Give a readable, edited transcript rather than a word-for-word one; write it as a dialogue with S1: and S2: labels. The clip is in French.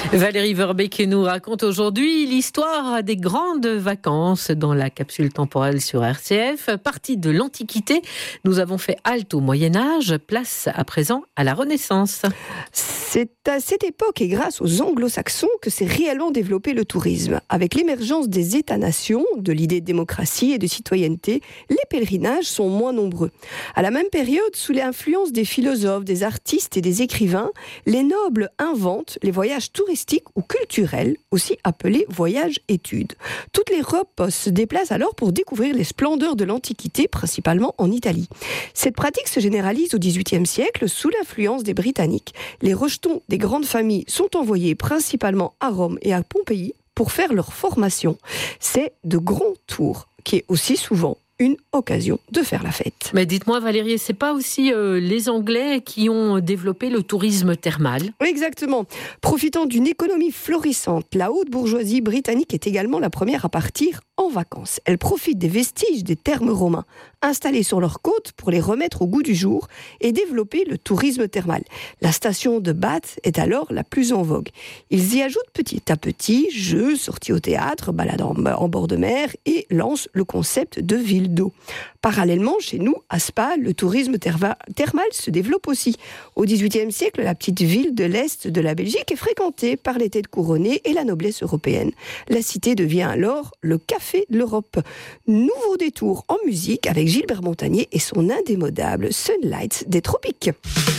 S1: Valérie Verbeek nous raconte aujourd'hui l'histoire des grandes vacances dans la capsule temporelle sur RCF. Partie de l'Antiquité, nous avons fait halte au Moyen-Âge, place à présent à la Renaissance.
S2: C'est à cette époque et grâce aux anglo-saxons que s'est réellement développé le tourisme. Avec l'émergence des États-nations, de l'idée de démocratie et de citoyenneté, les pèlerinages sont moins nombreux. À la même période, sous l'influence des philosophes, des artistes et des écrivains, les nobles inventent les voyages touristiques ou culturels, aussi appelés voyages-études. Toute l'Europe se déplace alors pour découvrir les splendeurs de l'Antiquité, principalement en Italie. Cette pratique se généralise au XVIIIe siècle sous l'influence des Britanniques. Les rejetons des grandes familles sont envoyés principalement à Rome et à Pompéi pour faire leur formation. C'est de grands tours qui est aussi souvent une occasion de faire la fête.
S1: Mais dites-moi Valérie, c'est pas aussi les Anglais qui ont développé le tourisme thermal ?
S2: Exactement. Profitant d'une économie florissante, la haute bourgeoisie britannique est également la première à partir en vacances. Elle profite des vestiges des thermes romains installés sur leurs côtes pour les remettre au goût du jour et développer le tourisme thermal. La station de Bath est alors la plus en vogue. Ils y ajoutent petit à petit jeux, sorties au théâtre, balades en bord de mer et lancent le concept de ville d'eau. Parallèlement, chez nous, à Spa, le tourisme thermal se développe aussi. Au XVIIIe siècle, la petite ville de l'Est de la Belgique est fréquentée par les têtes couronnées et la noblesse européenne. La cité devient alors le café de l'Europe. Nouveau détour en musique avec Gilbert Montagnier et son indémodable Sunlight des Tropiques.